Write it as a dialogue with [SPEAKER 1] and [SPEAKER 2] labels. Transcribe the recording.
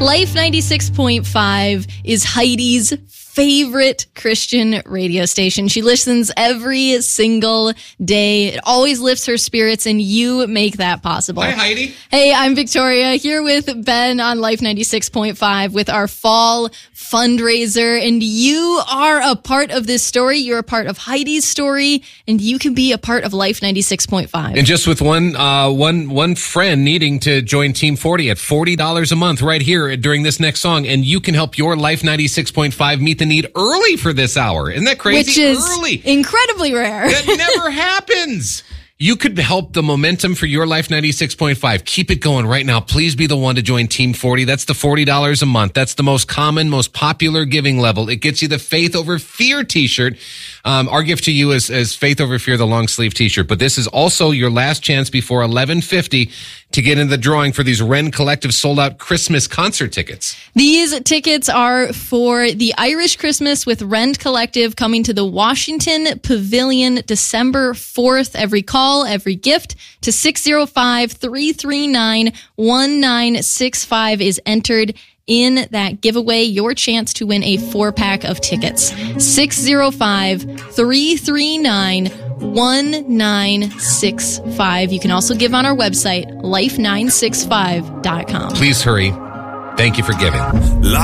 [SPEAKER 1] Life 96.5 is Heidi's favorite Christian radio station. She listens every single day. It always lifts her spirits, and you make that possible.
[SPEAKER 2] Hi, Heidi.
[SPEAKER 1] Hey, I'm Victoria, here with Ben on Life 96.5 with our fall fundraiser, and you are a part of this story. You're a part of Heidi's story, and you can be a part of Life 96.5.
[SPEAKER 2] And just with one friend needing to join Team 40 at $40 a month right here during this next song, and you can help your Life 96.5 meet the need early for this hour. Isn't that crazy?
[SPEAKER 1] Which is
[SPEAKER 2] early.
[SPEAKER 1] Incredibly rare.
[SPEAKER 2] That never happens. You could help the momentum for your Life 96.5. Keep it going right now. Please be the one to join Team 40. That's the $40 a month. That's the most common, most popular giving level. It gets you the Faith Over Fear t-shirt. Our gift to you is Faith Over Fear, the long sleeve t-shirt. But this is also your last chance before 11:50 to get in the drawing for these Wren Collective sold out Christmas concert tickets.
[SPEAKER 1] These tickets are for the Irish Christmas with Wren Collective coming to the Washington Pavilion December 4th. Every call, every gift to 605-339-1965 is entered in that giveaway. Your chance to win a 4-pack of tickets. 605-339-1965. You can also give on our website, life965.com.
[SPEAKER 2] Please hurry. Thank you for giving.